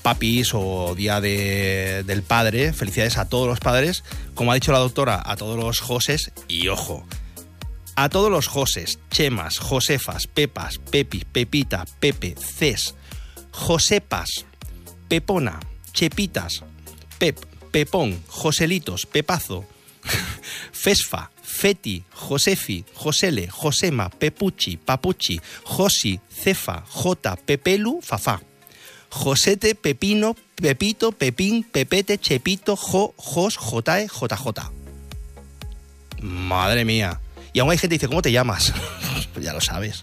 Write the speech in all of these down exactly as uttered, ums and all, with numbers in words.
papis o Día de, del Padre. Felicidades a todos los padres. Como ha dicho la doctora, a todos los Joses. Y ojo, a todos los Joses, Chemas, Josefas, Pepas, Pepis, Pepita, Pepe, Ces, Josepas, Pepona, Chepitas, Pep, Pepón, Joselitos, Pepazo, Fesfa, Feti, Josefi, Josele, Josema, Pepuchi, Papuchi, Josi, Cefa, Jota, Pepelu, Fafá, Josete, Pepino, Pepito, Pepín, Pepete, Chepito, Jo, Jos, Jotae, J J. Madre mía. Y aún hay gente que dice, ¿cómo te llamas? Pues ya lo sabes.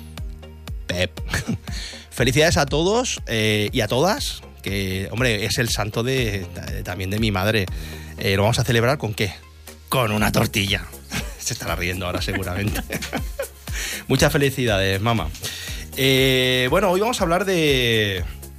Pep. Felicidades a todos eh, y a todas, que, hombre, es el santo de, de también de mi madre. Eh, ¿Lo vamos a celebrar con qué? Con una tortilla. Se estará riendo ahora seguramente. Muchas felicidades, mamá. Eh, bueno, hoy vamos a hablar de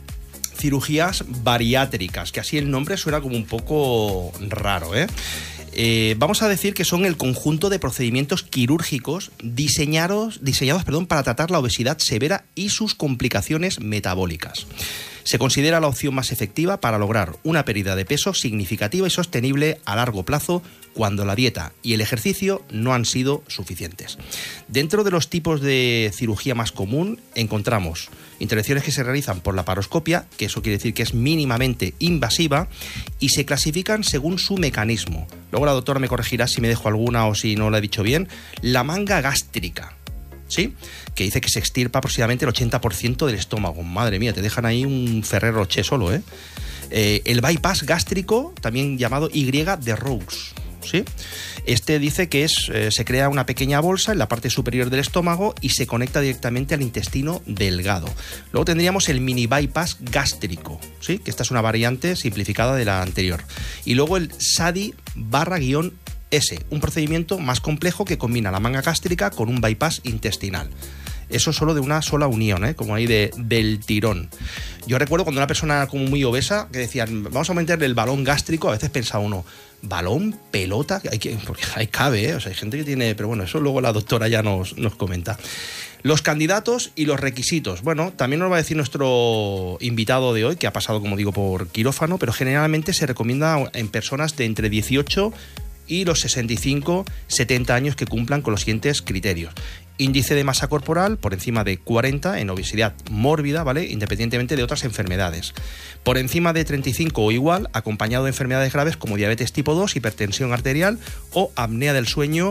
cirugías bariátricas, que así el nombre suena como un poco raro, ¿eh? Eh, vamos a decir que son el conjunto de procedimientos quirúrgicos diseñados, diseñados perdón, para tratar la obesidad severa y sus complicaciones metabólicas. Se considera la opción más efectiva para lograr una pérdida de peso significativa y sostenible a largo plazo cuando la dieta y el ejercicio no han sido suficientes. Dentro de los tipos de cirugía más común encontramos intervenciones que se realizan por laparoscopia, que eso quiere decir que es mínimamente invasiva, y se clasifican según su mecanismo. Luego la doctora me corregirá si me dejo alguna o si no la he dicho bien. La manga gástrica, ¿sí? Que dice que se extirpa aproximadamente el ochenta por ciento del estómago. Madre mía, te dejan ahí un Ferrero Rocher solo, ¿eh? Eh, el bypass gástrico, también llamado Y de Roux, ¿sí? Este dice que es, eh, se crea una pequeña bolsa en la parte superior del estómago y se conecta directamente al intestino delgado. Luego tendríamos el mini bypass gástrico, ¿sí? Que esta es una variante simplificada de la anterior. Y luego el S A D I barra guión S, un procedimiento más complejo que combina la manga gástrica con un bypass intestinal. Eso solo de una sola unión, ¿eh? Como ahí de, del tirón. Yo recuerdo cuando una persona era como muy obesa, que decían, vamos a meterle el balón gástrico, a veces pensaba uno, balón, pelota, hay que, porque ahí cabe, ¿eh? O sea, hay gente que tiene, pero bueno, eso luego la doctora ya nos, nos comenta. Los candidatos y los requisitos. Bueno, también nos va a decir nuestro invitado de hoy, que ha pasado, como digo, por quirófano, pero generalmente se recomienda en personas de entre dieciocho y los sesenta y cinco, setenta años que cumplan con los siguientes criterios. Índice de masa corporal por encima de cuarenta en obesidad mórbida, ¿vale? Independientemente de otras enfermedades. Por encima de treinta y cinco o igual, acompañado de enfermedades graves como diabetes tipo dos, hipertensión arterial o apnea del sueño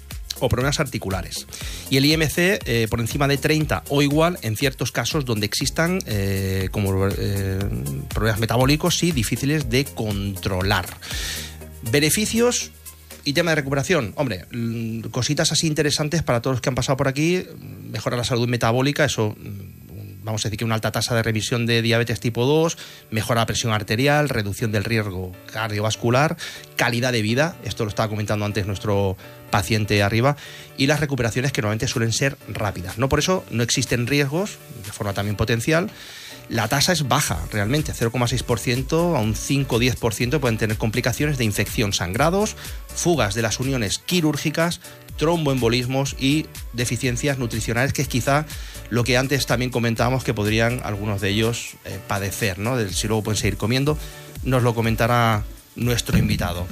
o problemas articulares. Y el I M C eh, por encima de treinta o igual en ciertos casos donde existan eh, como eh, problemas metabólicos, sí, difíciles de controlar. Beneficios y tema de recuperación, hombre, cositas así interesantes para todos los que han pasado por aquí. Mejora la salud metabólica, eso, vamos a decir que una alta tasa de remisión de diabetes tipo dos, mejora la presión arterial, reducción del riesgo cardiovascular, calidad de vida, esto lo estaba comentando antes nuestro paciente arriba, y las recuperaciones que normalmente suelen ser rápidas. No por eso no existen riesgos, de forma también potencial. La tasa es baja, realmente, cero coma seis por ciento a un cinco a diez por ciento pueden tener complicaciones de infección, sangrados, fugas de las uniones quirúrgicas, tromboembolismos y deficiencias nutricionales, que es quizá lo que antes también comentábamos que podrían algunos de ellos eh, padecer, ¿no? De, si luego pueden seguir comiendo, nos lo comentará nuestro invitado.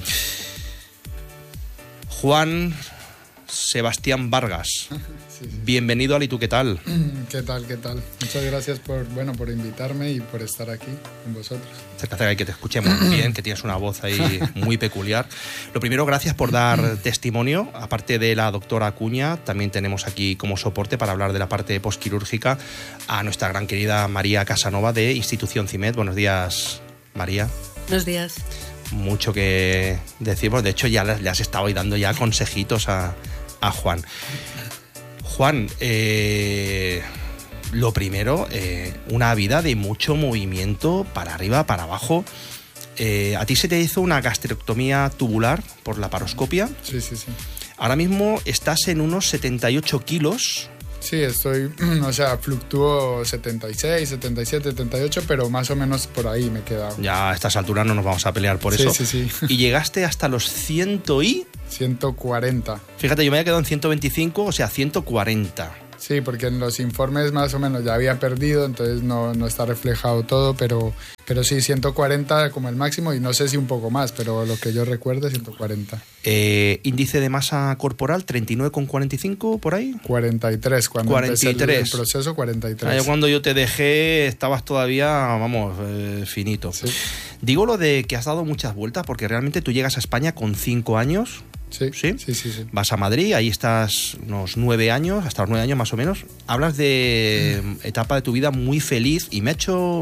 Juan Sebastián Vargas. Sí, sí. Bienvenido al ¿Y tú qué tal? ¿Qué tal, qué tal? Muchas gracias por, bueno, por invitarme y por estar aquí con vosotros. Acércate, que te escuchemos bien, que tienes una voz ahí muy peculiar. Lo primero, gracias por dar testimonio. Aparte de la doctora Acuña, también tenemos aquí como soporte para hablar de la parte posquirúrgica a nuestra gran querida María Casanova de Institución CIMED. Buenos días, María. Buenos días. Mucho que decir, de hecho ya le has estado dando ya consejitos a, a Juan. Juan, eh, lo primero, eh, una vida de mucho movimiento para arriba, para abajo. Eh, ¿A ti se te hizo una gastrectomía tubular por laparoscopia? Sí, sí, sí. Ahora mismo estás en unos setenta y ocho kilos. Sí, estoy, o sea, fluctúo setenta y seis, setenta y siete, setenta y ocho, pero más o menos por ahí me he quedado. Ya a estas alturas no nos vamos a pelear por sí, eso. Sí, sí, sí. Y llegaste hasta los ciento y... ciento cuarenta. Fíjate, yo me había quedado en ciento veinticinco, o sea, ciento cuarenta. Sí, porque en los informes más o menos ya había perdido, entonces no, no está reflejado todo, pero, pero sí, ciento cuarenta como el máximo y no sé si un poco más, pero lo que yo recuerdo es ciento cuarenta. Eh, índice de masa corporal, treinta y nueve coma cuarenta y cinco por ahí. cuarenta y tres, cuando cuarenta y tres. empecé el, el proceso, cuarenta y tres. Ah, cuando yo te dejé estabas todavía, vamos, eh, finito. Sí. Digo lo de que has dado muchas vueltas porque realmente tú llegas a España con cinco años. Sí, ¿Sí? sí, sí, sí. Vas a Madrid, ahí estás unos nueve años, hasta los nueve años más o menos. Hablas de mm. etapa de tu vida muy feliz y me ha hecho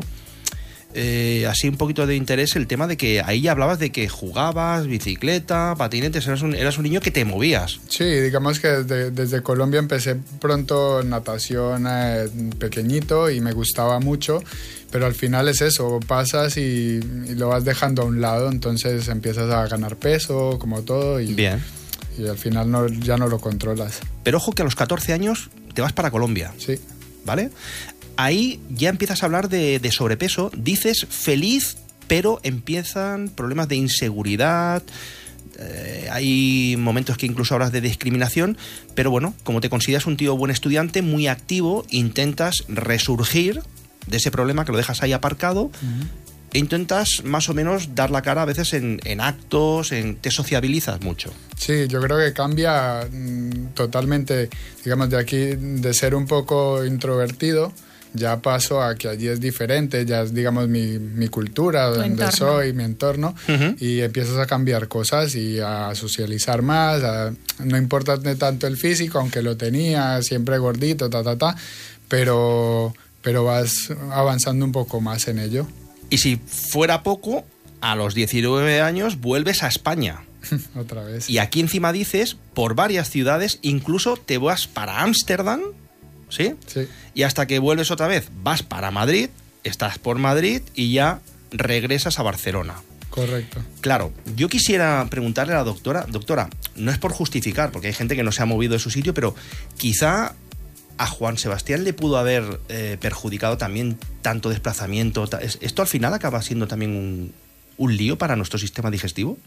eh, así un poquito de interés el tema de que ahí ya hablabas de que jugabas, bicicleta, patinetes, eras un, eras un niño que te movías. Sí, digamos que desde, desde Colombia empecé pronto natación eh, pequeñito y me gustaba mucho. Pero al final es eso, pasas y, y lo vas dejando a un lado, entonces empiezas a ganar peso, como todo, y, Bien. y al final no, ya no lo controlas. Pero ojo que a los catorce años te vas para Colombia. Sí. ¿Vale? Ahí ya empiezas a hablar de, de sobrepeso, dices feliz, pero empiezan problemas de inseguridad, eh, hay momentos que incluso hablas de discriminación, pero bueno, como te consideras un tío buen estudiante, muy activo, intentas resurgir de ese problema que lo dejas ahí aparcado. Uh-huh. E intentas más o menos dar la cara a veces en, en actos, en, te sociabilizas mucho. Sí, yo creo que cambia mmm, totalmente, digamos, de aquí, de ser un poco introvertido, ya paso a que allí es diferente, ya es, digamos, mi, mi cultura, tu donde entorno. soy, mi entorno, uh-huh. y empiezas a cambiar cosas y a socializar más, a, no importa tanto el físico, aunque lo tenía, siempre gordito, ta, ta, ta, pero... pero vas avanzando un poco más en ello. Y si fuera poco, a los diecinueve años vuelves a España. Otra vez. Y aquí encima dices, por varias ciudades, incluso te vas para Ámsterdam, ¿sí? Sí. Y hasta que vuelves otra vez, vas para Madrid, estás por Madrid y ya regresas a Barcelona. Correcto. Claro, yo quisiera preguntarle a la doctora, doctora, no es por justificar, porque hay gente que no se ha movido de su sitio, pero quizá a Juan Sebastián le pudo haber eh, perjudicado también tanto desplazamiento. Ta- ¿Esto al final acaba siendo también un, un lío para nuestro sistema digestivo?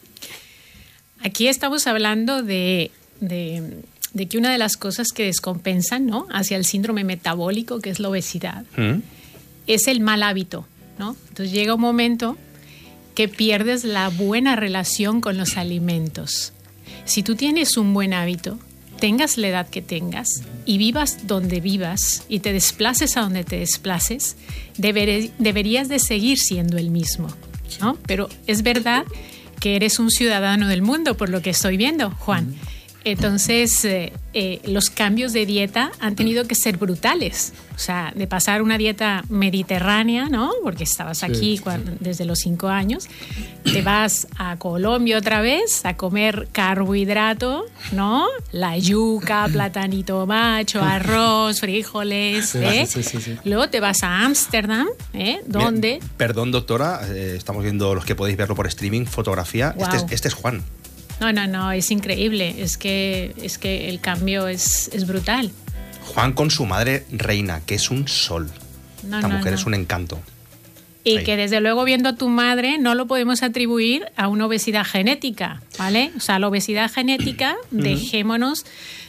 Aquí estamos hablando de, de, de que una de las cosas que descompensan, ¿no?, hacia el síndrome metabólico, que es la obesidad, ¿Mm? es el mal hábito, ¿no? Entonces llega un momento que pierdes la buena relación con los alimentos. Si tú tienes un buen hábito, tengas la edad que tengas y vivas donde vivas y te desplaces a donde te desplaces, deber, deberías de seguir siendo el mismo, ¿no? Pero es verdad que eres un ciudadano del mundo, por lo que estoy viendo, Juan. Entonces, eh, eh, los cambios de dieta han tenido que ser brutales. O sea, de pasar una dieta mediterránea, ¿no?, porque estabas aquí sí, cuando, sí. desde los cinco años, te vas a Colombia otra vez a comer carbohidrato, ¿no? La yuca, platanito macho, arroz, frijoles, sí, ¿eh? Sí, sí, sí, sí. Luego te vas a Ámsterdam, ¿eh?, donde... Bien, perdón, doctora, eh, estamos viendo, los que podéis verlo por streaming, fotografía. Wow. Este es, este es Juan. No, no, no, es increíble. Es que, es que el cambio es, es brutal. Juan con su madre Reina, que es un sol. No, Esta no, mujer no. es un encanto. Y Ahí. que desde luego, viendo a tu madre, no lo podemos atribuir a una obesidad genética, ¿vale? O sea, la obesidad genética, dejémonos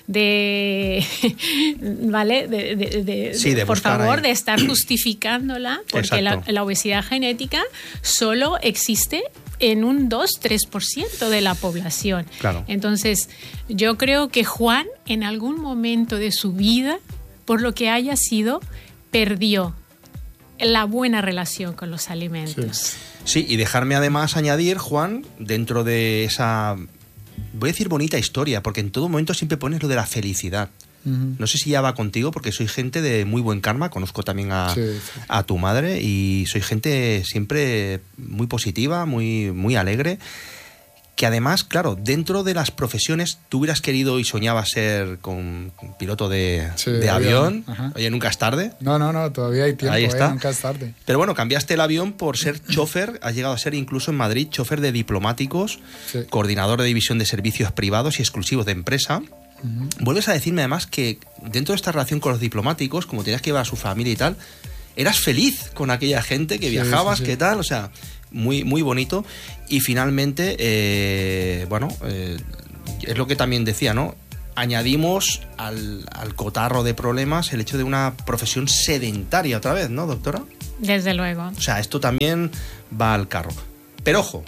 de... ¿vale? De, de, de, sí, de por favor, ahí. de estar justificándola, porque la, la obesidad genética solo existe en un dos a tres por ciento de la población. Claro. Entonces, yo creo que Juan, en algún momento de su vida, por lo que haya sido, perdió la buena relación con los alimentos. Sí. Sí, y dejarme además añadir, Juan, dentro de esa, voy a decir bonita historia, porque en todo momento siempre pones lo de la felicidad. Uh-huh. No sé si ya va contigo, porque soy gente de muy buen karma, conozco también a, sí, sí. a tu madre, y soy gente siempre muy positiva, muy, muy alegre, que además, claro, dentro de las profesiones, tú hubieras querido y soñabas ser con piloto de, sí, de avión. avión. Oye, nunca es tarde. No, no, no, todavía hay tiempo. Ahí está. Eh, nunca es tarde. Pero bueno, cambiaste el avión por ser chofer, has llegado a ser incluso en Madrid chofer de diplomáticos, sí. coordinador de división de servicios privados y exclusivos de empresa. Uh-huh. Vuelves a decirme además que dentro de esta relación con los diplomáticos, como tenías que llevar a su familia y tal, eras feliz con aquella gente que sí, viajabas, sí, sí. ¿qué tal? O sea, muy, muy bonito. Y finalmente, eh, bueno, eh, es lo que también decía, ¿no? añadimos al, al cotarro de problemas el hecho de una profesión sedentaria otra vez, ¿no, doctora? Desde luego. O sea, esto también va al carro. Pero ojo,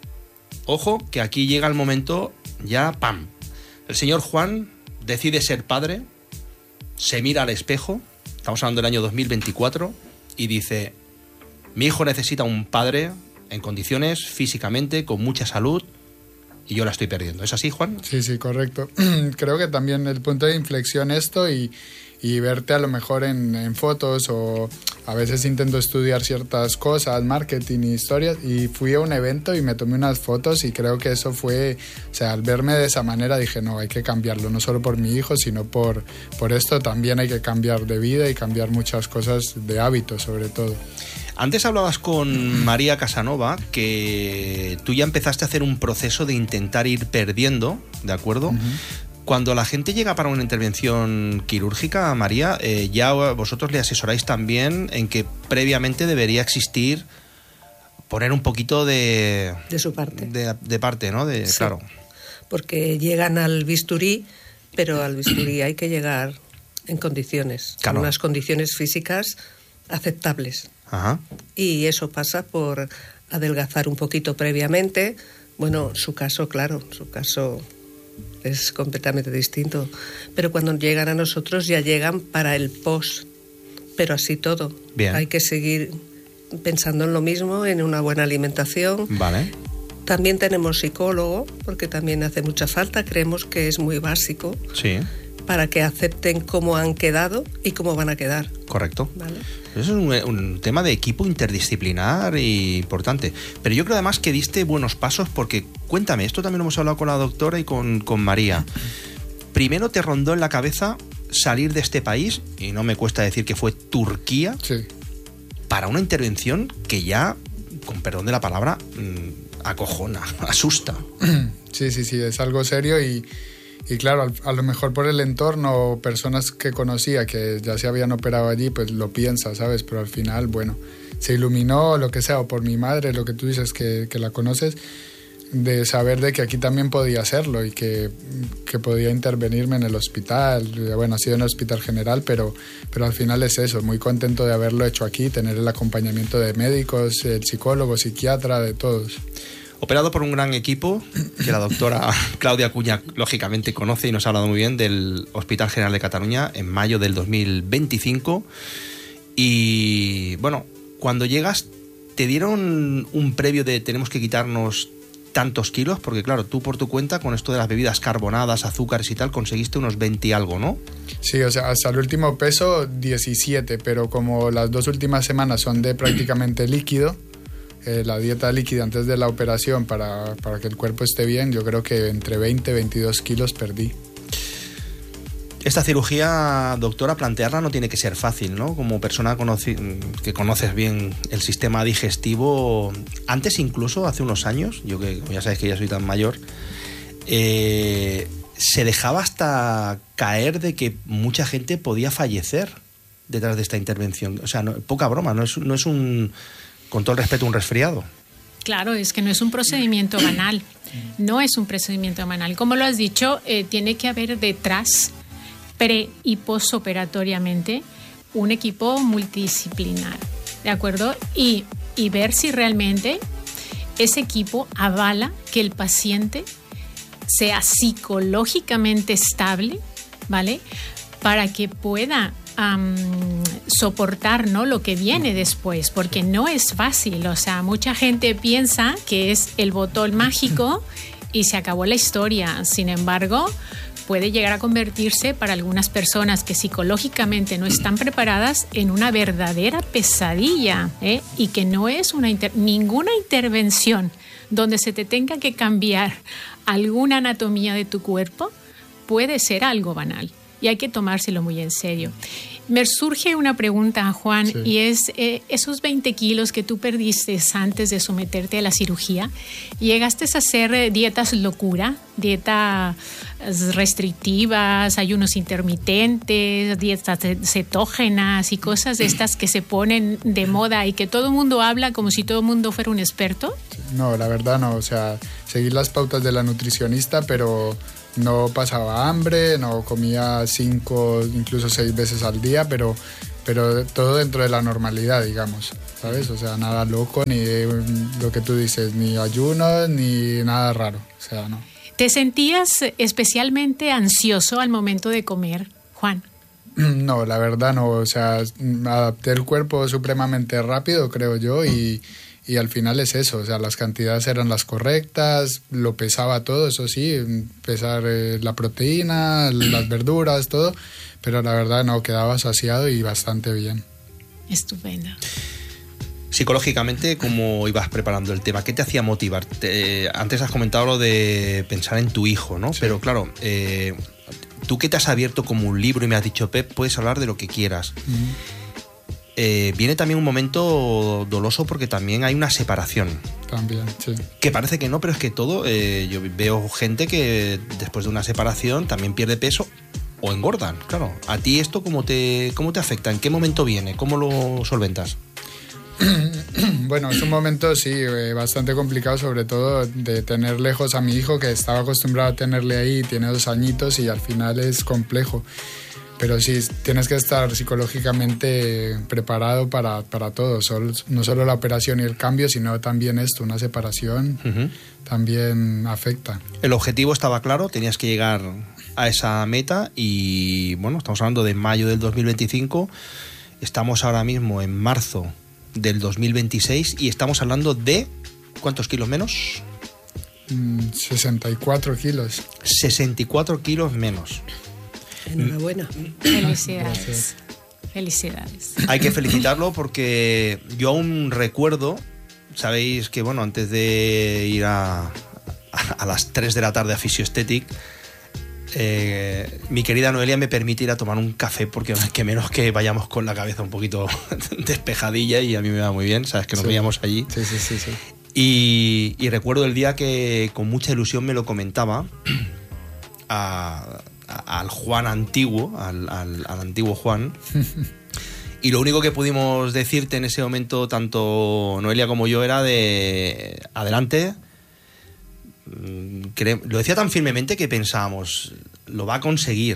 ojo que aquí llega el momento ya, ¡pam! El señor Juan decide ser padre, se mira al espejo, estamos hablando del año dos mil veinticuatro, y dice, mi hijo necesita un padre en condiciones, físicamente, con mucha salud, y yo la estoy perdiendo. ¿Es así, Juan? Sí, sí, correcto. Creo que también el punto de inflexión esto y, y verte a lo mejor en, en fotos, o a veces intento estudiar ciertas cosas, marketing y historias, y fui a un evento y me tomé unas fotos y creo que eso fue, o sea, al verme de esa manera dije, no, hay que cambiarlo, no solo por mi hijo, sino por, por esto también hay que cambiar de vida y cambiar muchas cosas de hábitos sobre todo. Antes hablabas con María Casanova que tú ya empezaste a hacer un proceso de intentar ir perdiendo, ¿de acuerdo? Uh-huh. Cuando la gente llega para una intervención quirúrgica, María, eh, ya vosotros le asesoráis también en que previamente debería existir, poner un poquito de... De su parte. De, de parte, ¿no? De, sí, claro. Porque llegan al bisturí, pero al bisturí hay que llegar en condiciones, claro. En unas condiciones físicas aceptables. Ajá. Y eso pasa por adelgazar un poquito previamente. Bueno, su caso, claro, su caso es completamente distinto. Pero cuando llegan a nosotros ya llegan para el post. Pero así todo. Bien. Hay que seguir pensando en lo mismo, en una buena alimentación. Vale. También tenemos psicólogo, porque también hace mucha falta. Creemos que es muy básico. Sí. Para que acepten cómo han quedado y cómo van a quedar. Correcto. ¿Vale? Eso es un, un tema de equipo interdisciplinar y importante. Pero yo creo además que diste buenos pasos porque, cuéntame, esto también lo hemos hablado con la doctora y con, con María. Primero te rondó en la cabeza salir de este país, y no me cuesta decir que fue Turquía, sí, para una intervención que ya, con perdón de la palabra, mmm, acojona, asusta. Sí, sí, sí, es algo serio y... Y claro, a lo mejor por el entorno, personas que conocía que ya se habían operado allí, pues lo piensa, ¿sabes? Pero al final, bueno, se iluminó, lo que sea, o por mi madre, lo que tú dices, que, que la conoces, de saber de que aquí también podía hacerlo y que, que podía intervenirme en el hospital. Bueno, ha sido en el hospital general, pero, pero al final es eso, muy contento de haberlo hecho aquí, tener el acompañamiento de médicos, el psicólogo, psiquiatra, de todos. Operado por un gran equipo que la doctora Claudia Acuña lógicamente conoce y nos ha hablado muy bien del Hospital General de Cataluña en mayo del dos mil veinticinco. Y bueno, cuando llegas te dieron un previo de tenemos que quitarnos tantos kilos, porque claro, tú por tu cuenta con esto de las bebidas carbonadas, azúcares y tal, conseguiste unos veinte y algo, ¿no? Sí, o sea, hasta el último peso diecisiete, pero como las dos últimas semanas son de prácticamente líquido, Eh, la dieta líquida antes de la operación para, para que el cuerpo esté bien, yo creo que entre veinte y veintidós kilos perdí. Esta cirugía, doctora, plantearla no tiene que ser fácil, ¿no? Como persona conoci- que conoces bien el sistema digestivo, antes incluso, hace unos años, yo que ya sabes que ya soy tan mayor, eh, se dejaba hasta caer de que mucha gente podía fallecer detrás de esta intervención. O sea, no, poca broma, no es, no es un... con todo el respeto, un resfriado. Claro, es que no es un procedimiento banal, no es un procedimiento banal. Como lo has dicho, eh, tiene que haber detrás, pre y postoperatoriamente, un equipo multidisciplinar, ¿de acuerdo? Y, y ver si realmente ese equipo avala que el paciente sea psicológicamente estable, ¿vale? Para que pueda Um, soportar, ¿no?, lo que viene después, porque no es fácil. O sea, mucha gente piensa que es el botón mágico y se acabó la historia. Sin embargo, puede llegar a convertirse para algunas personas que psicológicamente no están preparadas en una verdadera pesadilla, ¿eh? Y que no es una inter- ninguna intervención donde se te tenga que cambiar alguna anatomía de tu cuerpo puede ser algo banal. Y hay que tomárselo muy en serio. Me surge una pregunta, Juan, sí. Y es, eh, esos veinte kilos que tú perdiste antes de someterte a la cirugía, ¿llegaste a hacer eh, dietas locura, dietas restrictivas, ayunos intermitentes, dietas cetógenas y cosas de estas que se ponen de moda y que todo el mundo habla como si todo el mundo fuera un experto? No, la verdad no, o sea, seguir las pautas de la nutricionista, pero no pasaba hambre, no comía cinco, incluso seis veces al día, pero, pero todo dentro de la normalidad, digamos, ¿sabes? O sea, nada loco, ni lo que tú dices, ni ayunos, ni nada raro, o sea, no. ¿Te sentías especialmente ansioso al momento de comer, Juan? No, la verdad no, o sea, adapté el cuerpo supremamente rápido, creo yo, y, y al final es eso, o sea, las cantidades eran las correctas, lo pesaba todo, eso sí, pesar eh, la proteína, las verduras, todo, pero la verdad no, quedaba saciado y bastante bien. Estupendo. Psicológicamente, ¿cómo ibas preparando el tema? ¿Qué te hacía motivar? Te, antes has comentado lo de pensar en tu hijo, ¿no? Sí. Pero claro, eh, tú que te has abierto como un libro y me has dicho, Pep, puedes hablar de lo que quieras. Uh-huh. eh, viene también un momento doloso porque también hay una separación. También, sí. Que parece que no, pero es que todo, eh, yo veo gente que después de una separación también pierde peso o engordan, claro. ¿A ti esto cómo te, cómo te afecta? ¿En qué momento viene? ¿Cómo lo solventas? Bueno, es un momento, sí, eh, bastante complicado, sobre todo de tener lejos a mi hijo, que estaba acostumbrado a tenerle ahí, tiene dos añitos y al final es complejo. Pero sí, tienes que estar psicológicamente preparado para, para todo, Sol, no solo la operación y el cambio, sino también esto, una separación, uh-huh. también afecta. El objetivo estaba claro, tenías que llegar a esa meta y bueno, estamos hablando de mayo del dos mil veinticinco, estamos ahora mismo en marzo del dos mil veintiséis y estamos hablando de ¿cuántos kilos menos? Mm, sesenta y cuatro kilos. sesenta y cuatro kilos menos. Enhorabuena. Felicidades. Gracias. Felicidades. Hay que felicitarlo porque yo aún recuerdo, sabéis que bueno, antes de ir a, a las tres de la tarde a Fisioesthetic, Eh, mi querida Noelia me permite ir a tomar un café porque que menos que vayamos con la cabeza un poquito despejadilla y a mí me va muy bien, sabes que nos sí. veíamos allí. Sí, sí, sí, sí. Y, y recuerdo el día que con mucha ilusión me lo comentaba a, a, al Juan antiguo, al, al, al antiguo Juan. Y lo único que pudimos decirte en ese momento, tanto Noelia como yo, era de adelante. Lo decía tan firmemente que pensábamos, lo va a conseguir,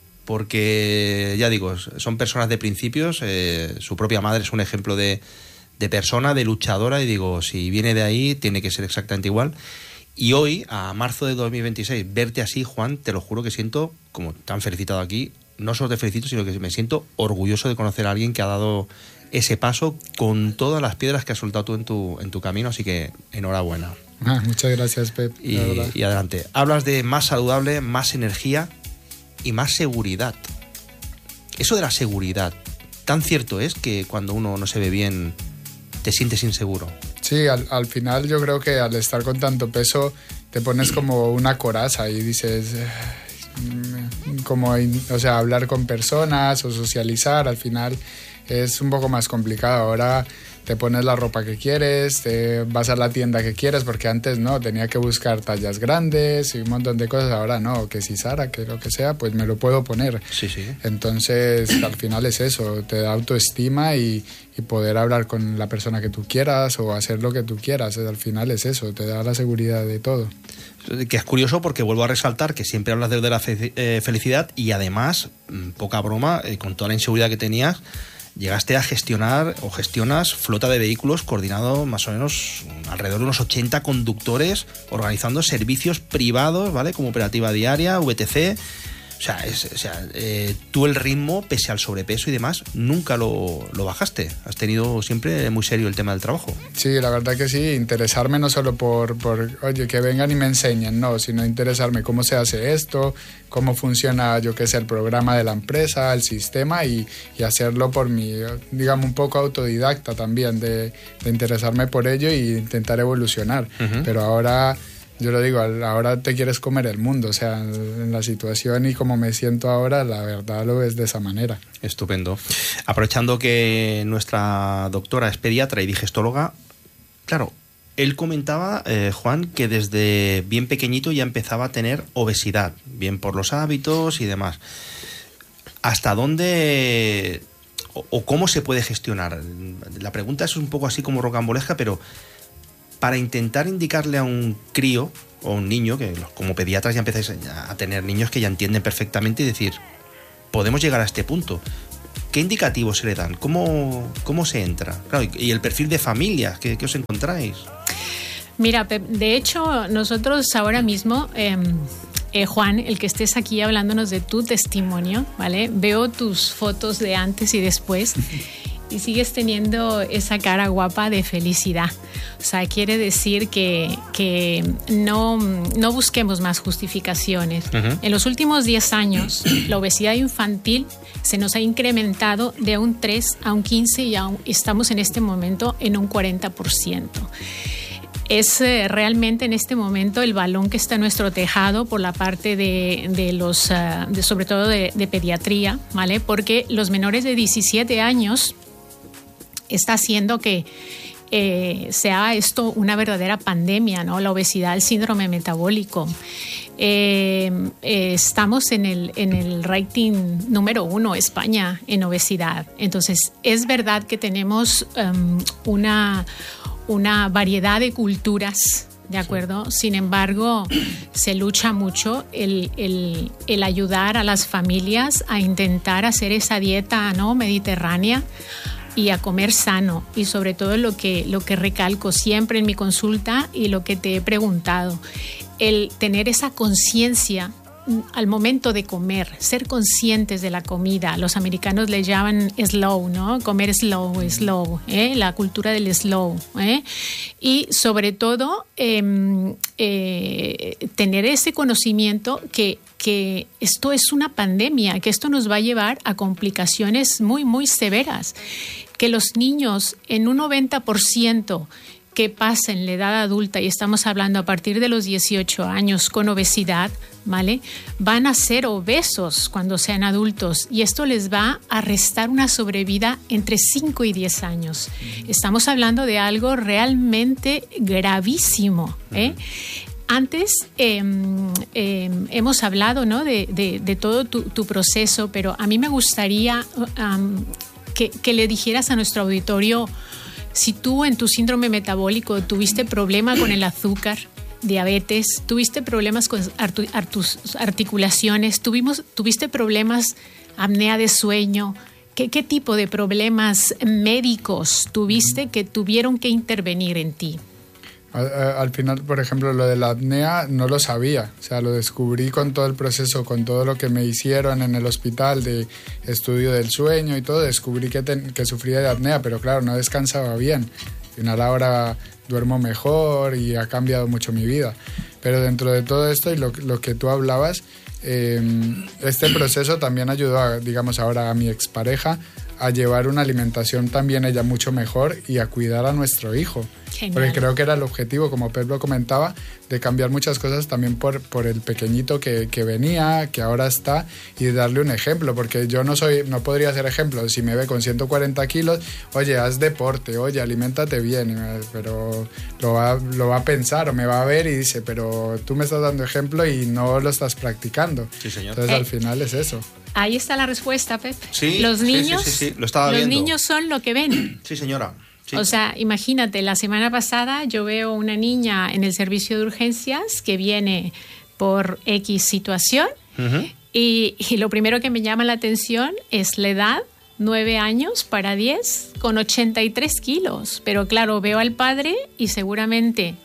porque ya digo, son personas de principios, eh, su propia madre es un ejemplo de, de persona, de luchadora, y digo, si viene de ahí tiene que ser exactamente igual. Y hoy, a marzo de dos mil veintiséis, verte así, Juan, te lo juro que siento, como te han felicitado aquí, no solo te felicito, sino que me siento orgulloso de conocer a alguien que ha dado ese paso con todas las piedras que has soltado tú en tu, en tu camino, así que enhorabuena. Ah, muchas gracias, Pep. Y, y adelante. Hablas de más saludable, más energía y más seguridad. Eso de la seguridad, tan cierto es que cuando uno no se ve bien te sientes inseguro. Sí, al, al final yo creo que al estar con tanto peso te pones como una coraza y dices, como, o sea, hablar con personas o socializar, al final es un poco más complicado. Ahora te pones la ropa que quieres, te vas a la tienda que quieres, porque antes no, tenía que buscar tallas grandes y un montón de cosas. Ahora no, que si Sara, que lo que sea, pues me lo puedo poner. Sí, sí. Entonces, al final es eso, te da autoestima y, y poder hablar con la persona que tú quieras o hacer lo que tú quieras. Al final es eso, te da la seguridad de todo. Que es curioso porque vuelvo a resaltar que siempre hablas de, de la fe, eh, felicidad y además, poca broma, eh, con toda la inseguridad que tenías, llegaste a gestionar o gestionas flota de vehículos coordinado más o menos alrededor de unos ochenta conductores organizando servicios privados, ¿vale? Como operativa diaria, V T C. O sea, es, o sea eh, tú el ritmo, pese al sobrepeso y demás, nunca lo, lo bajaste. Has tenido siempre muy serio el tema del trabajo. Sí, la verdad que sí. Interesarme no solo por, por oye, que vengan y me enseñen, no, sino interesarme cómo se hace esto, cómo funciona, yo qué sé, el programa de la empresa, el sistema y, y hacerlo por mí, digamos, un poco autodidacta también, de, de interesarme por ello e intentar evolucionar. Uh-huh. Pero ahora... Yo lo digo, ahora te quieres comer el mundo, o sea, en la situación y como me siento ahora, la verdad lo ves de esa manera. Estupendo. Aprovechando que nuestra doctora es pediatra y digestóloga, claro, él comentaba, eh, Juan, que desde bien pequeñito ya empezaba a tener obesidad, bien por los hábitos y demás. ¿Hasta dónde o, o cómo se puede gestionar? La pregunta es un poco así como rocambolesca, pero... para intentar indicarle a un crío o un niño, que como pediatras ya empezáis a tener niños que ya entienden perfectamente y decir, podemos llegar a este punto. ¿Qué indicativos se le dan? ¿Cómo, cómo se entra? Claro, y el perfil de familia, ¿qué, qué os encontráis? Mira, Pep, de hecho, nosotros ahora mismo, eh, eh, Juan, el que estés aquí hablándonos de tu testimonio, ¿vale? Veo tus fotos de antes y después y sigues teniendo esa cara guapa de felicidad. O sea, quiere decir que, que no, no busquemos más justificaciones. Uh-huh. En los últimos diez años, la obesidad infantil se nos ha incrementado de un tres a un quince y aún estamos en este momento en un cuarenta por ciento. Es eh, realmente en este momento el balón que está en nuestro tejado por la parte de, de los, uh, de, sobre todo de, de pediatría, ¿vale? Porque los menores de diecisiete años está haciendo que eh, sea esto una verdadera pandemia, ¿no? La obesidad, el síndrome metabólico. Eh, eh, estamos en el, en el rating número uno, España, en obesidad. Entonces, es verdad que tenemos um, una... una variedad de culturas, ¿de acuerdo? Sí. Sin embargo, se lucha mucho el, el, el ayudar a las familias a intentar hacer esa dieta, ¿no?, mediterránea y a comer sano. Y sobre todo lo que, lo que recalco siempre en mi consulta y lo que te he preguntado, el tener esa conciencia al momento de comer, ser conscientes de la comida. Los americanos le llaman slow, ¿no? Comer slow, slow, ¿eh? La cultura del slow, ¿eh? Y sobre todo eh, eh, tener ese conocimiento que, que esto es una pandemia, que esto nos va a llevar a complicaciones muy, muy severas, que los niños en un noventa por ciento que pasen la edad adulta, y estamos hablando a partir de los dieciocho años con obesidad, ¿vale?, van a ser obesos cuando sean adultos y esto les va a restar una sobrevida entre cinco y diez años. Estamos hablando de algo realmente gravísimo, ¿eh? Antes eh, eh, hemos hablado, ¿no?, de, de, de todo tu, tu proceso, pero a mí me gustaría um, que, que le dijeras a nuestro auditorio, si tú en tu síndrome metabólico tuviste problema con el azúcar, diabetes, tuviste problemas con artu- artus- articulaciones, tuvimos, tuviste problemas, apnea de sueño, ¿qué, qué tipo de problemas médicos tuviste que tuvieron que intervenir en ti? Al, al final, por ejemplo, lo de la apnea no lo sabía, o sea, lo descubrí con todo el proceso, con todo lo que me hicieron en el hospital de estudio del sueño y todo, descubrí que, ten, que sufría de apnea, pero claro, no descansaba bien. Al final ahora duermo mejor y ha cambiado mucho mi vida. Pero dentro de todo esto y lo, lo que tú hablabas, eh, este proceso también ayudó, a, digamos, ahora a mi expareja a llevar una alimentación también ella mucho mejor y a cuidar a nuestro hijo. Genial. Porque creo que era el objetivo, como Pep lo comentaba, de cambiar muchas cosas también por, por el pequeñito que, que venía, que ahora está, y darle un ejemplo, porque yo no soy, no podría ser ejemplo. Si me ve con ciento cuarenta kilos, oye, haz deporte, oye, aliméntate bien, pero lo va, lo va a pensar o me va a ver y dice, pero tú me estás dando ejemplo y no lo estás practicando. Sí, señor. Entonces eh. al final es eso. Ahí está la respuesta, Pep. Sí, los niños, sí, sí, sí, sí. Lo estaba los viendo. niños son lo que ven. Sí, señora. Sí. O sea, imagínate, la semana pasada yo veo una niña en el servicio de urgencias que viene por X situación uh-huh. y, y lo primero que me llama la atención es la edad, nueve años para diez, con ochenta y tres kilos. Pero claro, veo al padre y seguramente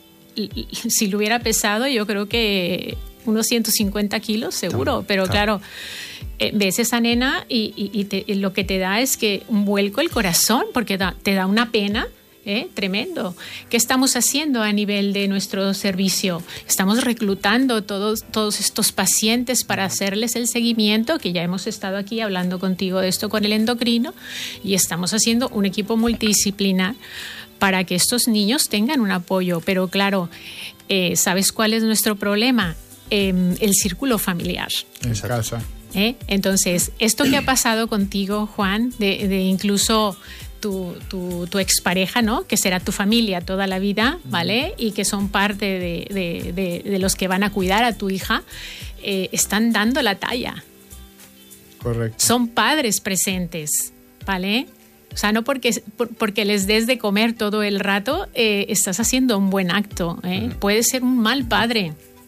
si lo hubiera pesado yo creo que unos ciento cincuenta kilos seguro, pero claro, eh, ves esa nena y, y, y, te, y lo que te da es que un vuelco el corazón, porque da, te da una pena eh, tremendo. ¿Qué estamos haciendo a nivel de nuestro servicio? Estamos reclutando todos, todos estos pacientes para hacerles el seguimiento, que ya hemos estado aquí hablando contigo de esto con el endocrino, y estamos haciendo un equipo multidisciplinar para que estos niños tengan un apoyo. Pero claro, eh, ¿sabes cuál es nuestro problema? Eh, el círculo familiar. En casa. ¿Eh? Entonces, esto que ha pasado contigo, Juan, de, de incluso tu, tu, tu expareja, ¿no?, que será tu familia toda la vida, ¿vale?, y que son parte de, de, de, de los que van a cuidar a tu hija, eh, están dando la talla. Correcto. Son padres presentes, ¿vale? O sea, no porque, por, porque les des de comer todo el rato, eh, estás haciendo un buen acto, ¿eh? Uh-huh. Puedes ser un mal padre.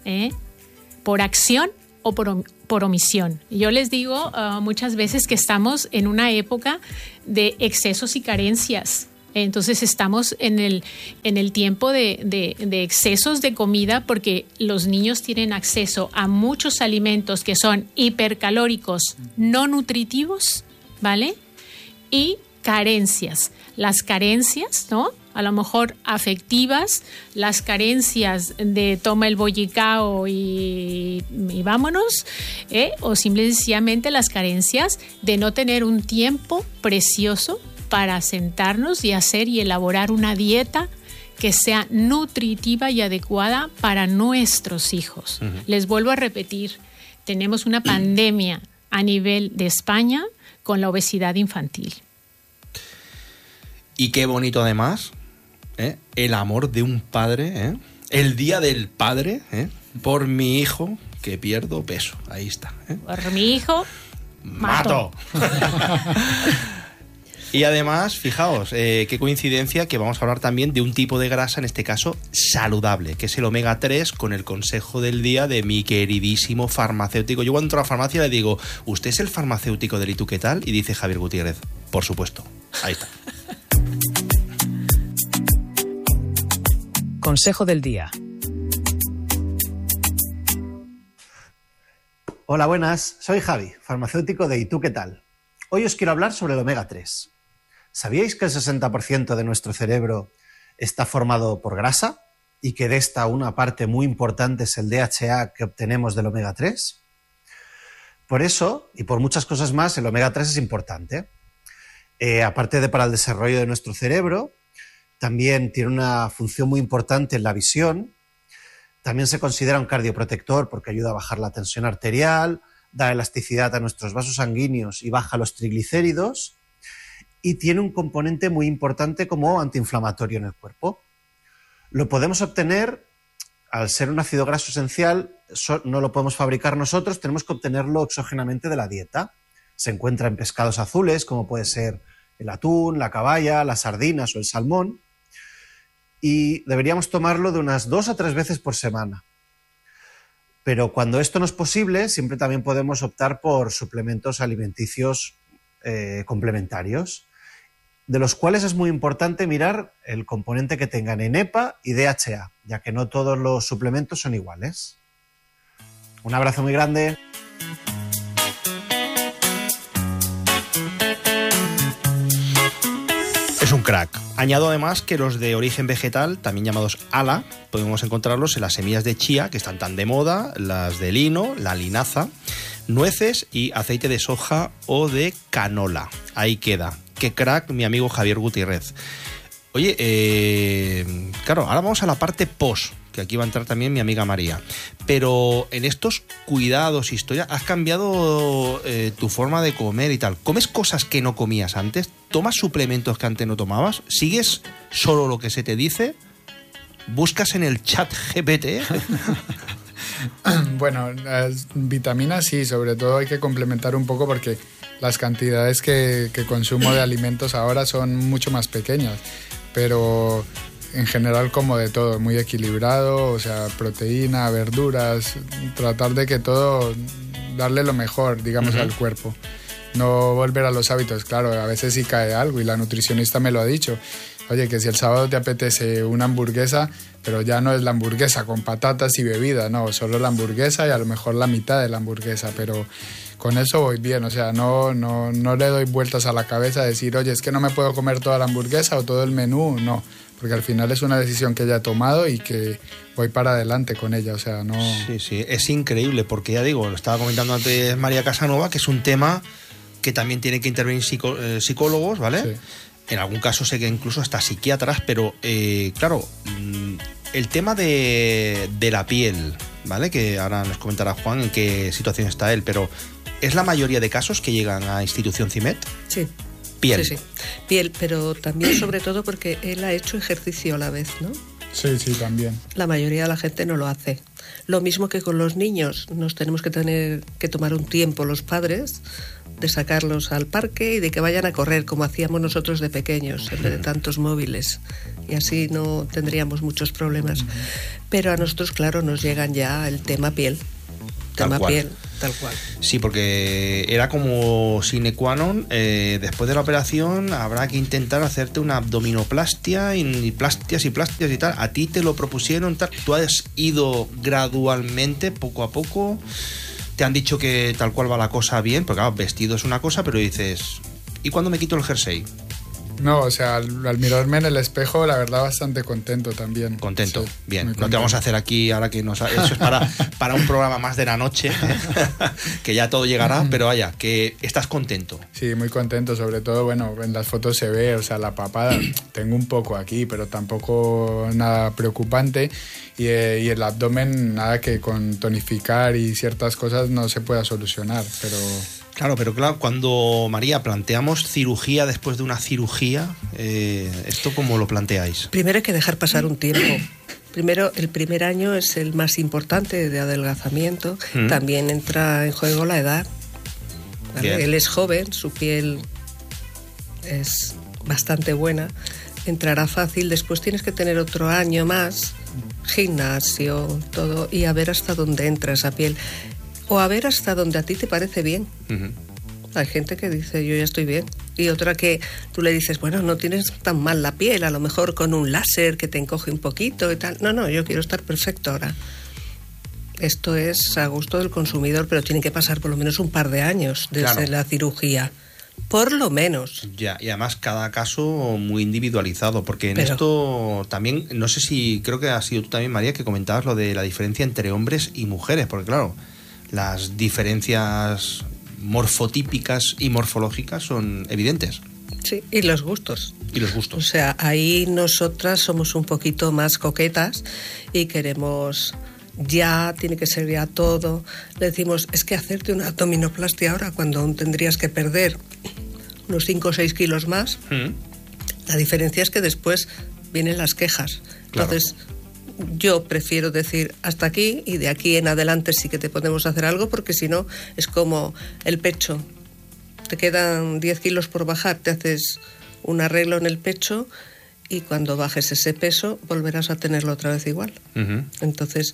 ¿eh? Por acción o por, por omisión. Yo les digo uh, muchas veces que estamos en una época de excesos y carencias. Entonces estamos en el, en el tiempo de, de, de excesos de comida porque los niños tienen acceso a muchos alimentos que son hipercalóricos, no nutritivos, ¿vale? Y carencias. Las carencias, ¿no? A lo mejor afectivas, las carencias de toma el bollicao y, y vámonos, ¿eh? O simplemente las carencias de no tener un tiempo precioso para sentarnos y hacer y elaborar una dieta que sea nutritiva y adecuada para nuestros hijos. Uh-huh. Les vuelvo a repetir, tenemos una pandemia a nivel de España con la obesidad infantil. Y qué bonito además, ¿eh? El amor de un padre, ¿eh? El día del padre, ¿eh? Por mi hijo que pierdo peso. Ahí está. ¿eh? Por mi hijo mato. Y además, fijaos, eh, qué coincidencia que vamos a hablar también de un tipo de grasa, en este caso saludable, que es el omega tres, con el consejo del día de mi queridísimo farmacéutico. Yo cuando entro a la farmacia le digo, ¿usted es el farmacéutico del I T U qué tal? Y dice Javier Gutiérrez, por supuesto. Ahí está. Consejo del día. Hola, buenas. Soy Javi, farmacéutico de I T U qué tal. Hoy os quiero hablar sobre el omega tres. ¿Sabíais que el sesenta por ciento de nuestro cerebro está formado por grasa y que de esta una parte muy importante es el D H A que obtenemos del omega tres? Por eso, y por muchas cosas más, el omega tres es importante. Eh, aparte de para el desarrollo de nuestro cerebro, también tiene una función muy importante en la visión. También se considera un cardioprotector porque ayuda a bajar la tensión arterial, da elasticidad a nuestros vasos sanguíneos y baja los triglicéridos. Y tiene un componente muy importante como antiinflamatorio en el cuerpo. Lo podemos obtener, al ser un ácido graso esencial, no lo podemos fabricar nosotros, tenemos que obtenerlo exógenamente de la dieta. Se encuentra en pescados azules, como puede ser el atún, la caballa, las sardinas o el salmón. Y deberíamos tomarlo de unas dos a tres veces por semana. Pero cuando esto no es posible, siempre también podemos optar por suplementos alimenticios eh, complementarios, de los cuales es muy importante mirar el componente que tengan en E P A y D H A, ya que no todos los suplementos son iguales. Un abrazo muy grande. Es un crack. Añado además que los de origen vegetal, también llamados A L A, podemos encontrarlos en las semillas de chía, que están tan de moda, las de lino, la linaza, nueces y aceite de soja o de canola. Ahí queda. Qué crack, mi amigo Javier Gutiérrez. Oye, eh, claro, ahora vamos a la parte post, que aquí va a entrar también mi amiga María. Pero en estos cuidados, historia, has cambiado eh, tu forma de comer y tal. ¿Comes cosas que no comías antes? ¿Tomas suplementos que antes no tomabas? ¿Sigues solo lo que se te dice? ¿Buscas en el chat G P T? Bueno, las vitaminas sí, sobre todo hay que complementar un poco porque las cantidades que, que consumo de alimentos ahora son mucho más pequeñas, pero en general como de todo, muy equilibrado, o sea, proteína, verduras, tratar de que todo, darle lo mejor, digamos, uh-huh. al cuerpo. No volver a los hábitos, claro, a veces sí cae algo y la nutricionista me lo ha dicho. Oye, que si el sábado te apetece una hamburguesa, pero ya no es la hamburguesa con patatas y bebida, no, solo la hamburguesa y a lo mejor la mitad de la hamburguesa, pero con eso voy bien, o sea, no, no, no le doy vueltas a la cabeza a decir, oye, es que no me puedo comer toda la hamburguesa o todo el menú, no, porque al final es una decisión que ya he tomado y que voy para adelante con ella, o sea, no... Sí, sí, es increíble, porque ya digo, lo estaba comentando antes María Casanova, que es un tema que también tiene que intervenir psico, eh, psicólogos, ¿vale? Sí. En algún caso sé que incluso hasta psiquiatras, pero eh, claro, el tema de, de la piel, ¿vale? Que ahora nos comentará Juan en qué situación está él, pero ¿es la mayoría de casos que llegan a institución CIMED? Sí. Piel. Sí, sí. Piel, pero también sobre todo porque él ha hecho ejercicio a la vez, ¿no? Sí, sí, también. La mayoría de la gente no lo hace. Lo mismo que con los niños, nos tenemos que tener que tomar un tiempo los padres de sacarlos al parque y de que vayan a correr como hacíamos nosotros de pequeños, en vez de tantos móviles, y así no tendríamos muchos problemas. Pero a nosotros, claro, nos llegan ya el tema piel, Tal tema cual. piel, tal cual. Sí, porque era como sine qua non, eh, después de la operación habrá que intentar hacerte una abdominoplastia y plastias y plastias y tal. A ti te lo propusieron, tal. Tú has ido gradualmente, poco a poco. Te han dicho que tal cual va la cosa bien, porque claro, vestido es una cosa, pero dices, ¿y cuándo me quito el jersey? No, o sea, al, al mirarme en el espejo, la verdad, bastante contento también. Contento, Sí, bien. muy No te contento. vamos a hacer aquí ahora que nos... Eso es para, para un programa más de la noche, que ya todo llegará, pero vaya, que estás contento. Sí, muy contento, sobre todo, bueno, en las fotos se ve, o sea, la papada tengo un poco aquí, pero tampoco nada preocupante, y, eh, y el abdomen, nada que con tonificar y ciertas cosas no se pueda solucionar, pero... Claro, pero claro, cuando, María, planteamos cirugía después de una cirugía, eh, ¿esto cómo lo planteáis? Primero hay que dejar pasar un tiempo. Primero, el primer año es el más importante de adelgazamiento. Mm. También entra en juego la edad. ¿Vale? Bien. Él es joven, su piel es bastante buena, entrará fácil. Después tienes que tener otro año más, gimnasio, todo, y a ver hasta dónde entra esa piel. O a ver hasta donde a ti te parece bien. Uh-huh. Hay gente que dice, yo ya estoy bien. Y otra que tú le dices, bueno, no tienes tan mal la piel, a lo mejor con un láser que te encoge un poquito y tal. No, no, yo quiero estar perfecto ahora. Esto es a gusto del consumidor, pero tiene que pasar por lo menos un par de años desde Claro. la cirugía. Por lo menos. Ya, y además cada caso muy individualizado, porque en Pero- esto también, no sé si, creo que has sido tú también, María, que comentabas lo de la diferencia entre hombres y mujeres, porque claro, las diferencias morfotípicas y morfológicas son evidentes. Sí, y los gustos. Y los O gustos. sea, ahí nosotras somos un poquito más coquetas y queremos, ya tiene que ser ya todo. Le decimos, es que hacerte una abdominoplastia ahora cuando aún tendrías que perder unos cinco o seis kilos más. Mm. La diferencia es que después vienen las quejas. Claro. Entonces, yo prefiero decir hasta aquí y de aquí en adelante sí que te podemos hacer algo, porque si no es como el pecho. Te quedan diez kilos por bajar, te haces un arreglo en el pecho y cuando bajes ese peso volverás a tenerlo otra vez igual. Ujú. Entonces,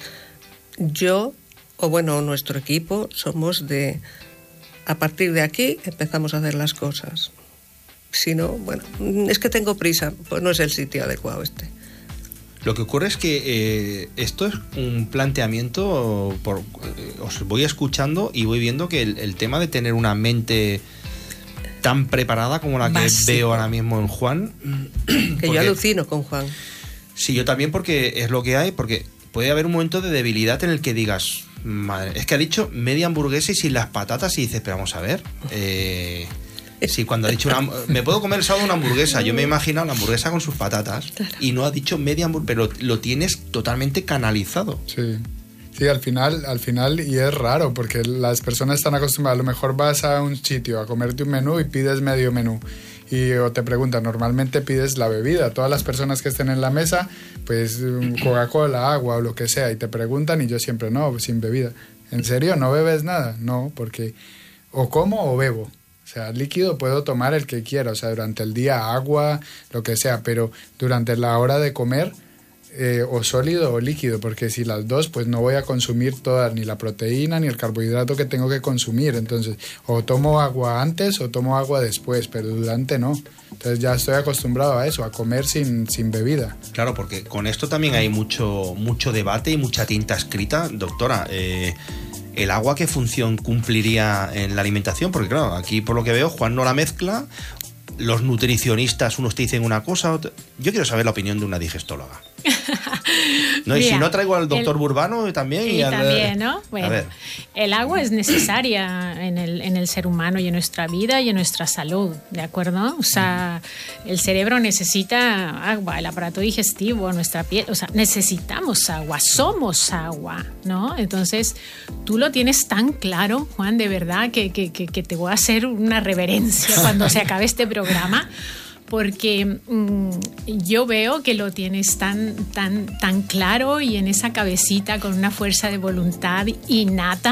yo, o bueno, nuestro equipo, somos de, a partir de aquí empezamos a hacer las cosas. Si no, bueno, es que tengo prisa, pues no es el sitio adecuado este. Lo que ocurre es que eh, esto es un planteamiento, por, eh, os voy escuchando y voy viendo que el, el tema de tener una mente tan preparada como la que Básico. veo ahora mismo en Juan. Que porque- yo alucino con Juan. Sí, yo también, porque es lo que hay, porque puede haber un momento de debilidad en el que digas, madre, es que ha dicho media hamburguesa y sin las patatas, y dices, pero vamos a ver, eh, sí, cuando ha dicho una, me puedo comer el sábado una hamburguesa, yo me he imaginado la hamburguesa con sus patatas, y no ha dicho media hamburguesa, pero lo tienes totalmente canalizado. Sí. Sí, al final, al final, y es raro, porque las personas están acostumbradas, a lo mejor vas a un sitio a comerte un menú y pides medio menú. Y o te preguntan, normalmente pides la bebida. Todas las personas que estén en la mesa, pues Coca-Cola, agua o lo que sea, y te preguntan y yo siempre, no, sin bebida. ¿En serio? ¿No bebes nada? No, porque o como o bebo. O sea, líquido puedo tomar el que quiera, o sea, durante el día agua, lo que sea, pero durante la hora de comer, eh, o sólido o líquido, porque si las dos, pues no voy a consumir todas, ni la proteína ni el carbohidrato que tengo que consumir. Entonces, o tomo agua antes o tomo agua después, pero durante no. Entonces ya estoy acostumbrado a eso, a comer sin, sin bebida. Claro, porque con esto también hay mucho, mucho debate y mucha tinta escrita. Doctora, eh, ¿el agua qué función cumpliría en la alimentación? Porque claro, aquí por lo que veo, Juan no la mezcla. Los nutricionistas, unos te dicen una cosa, otro... Yo quiero saber la opinión de una digestóloga. No, y Mira, si no, traigo al doctor el- Burbano también. Y Y al- también, ¿no? A Bueno, ver. el agua es necesaria en el, en el ser humano y en nuestra vida y en nuestra salud, ¿de acuerdo? O sea, el cerebro necesita agua, el aparato digestivo, nuestra piel, o sea, necesitamos agua, somos agua, ¿no? Entonces, tú lo tienes tan claro, Juan, de verdad, que, que, que, que te voy a hacer una reverencia cuando se acabe este programa. Porque mmm, yo veo que lo tienes tan, tan, tan claro y en esa cabecita con una fuerza de voluntad innata,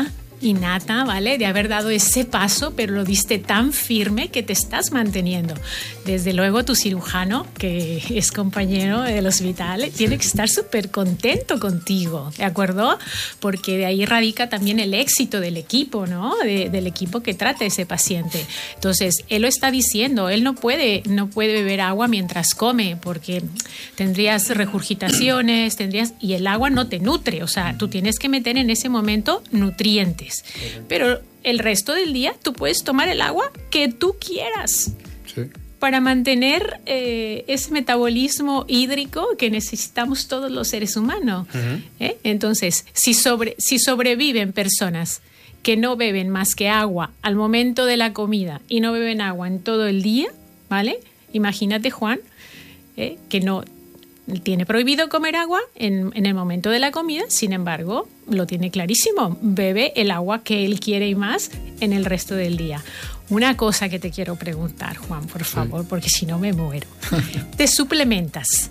innata, ¿vale? De haber dado ese paso, pero lo diste tan firme que te estás manteniendo. Desde luego tu cirujano, que es compañero del hospital, tiene que estar súper contento contigo, ¿de acuerdo? Porque de ahí radica también el éxito del equipo, ¿no? De, del equipo que trata a ese paciente. Entonces, él lo está diciendo, él no puede, no puede beber agua mientras come, porque tendrías regurgitaciones, tendrías, y el agua no te nutre, o sea, tú tienes que meter en ese momento nutrientes. Pero el resto del día tú puedes tomar el agua que tú quieras. Sí. Para mantener eh, ese metabolismo hídrico que necesitamos todos los seres humanos. Uh-huh. ¿eh? Entonces, si, sobre, si sobreviven personas que no beben más que agua al momento de la comida y no beben agua en todo el día, ¿vale? Imagínate, Juan, ¿eh? que no tiene prohibido comer agua en, en el momento de la comida, sin embargo, lo tiene clarísimo, bebe el agua que él quiere y más en el resto del día. Una cosa que te quiero preguntar, Juan, por favor, sí. porque si no me muero. ¿Te suplementas?